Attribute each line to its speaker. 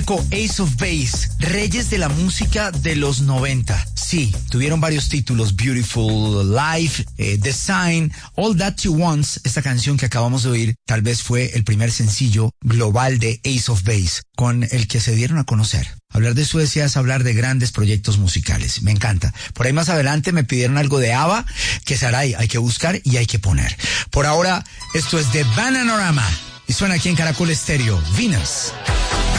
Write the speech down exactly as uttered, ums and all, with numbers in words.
Speaker 1: sueco Ace of Base, reyes de la música de los noventa. Sí, tuvieron varios títulos, Beautiful Life, eh, The Sign, All That You Want. Esta canción que acabamos de oír tal vez fue el primer sencillo global de Ace of Base, con el que se dieron a conocer. Hablar de Suecia es hablar de grandes proyectos musicales. Me encanta. Por ahí más adelante me pidieron algo de ABBA, que Saray hay que buscar y hay que poner. Por ahora, esto es de Bananarama y suena aquí en Caracol Estéreo, Venus.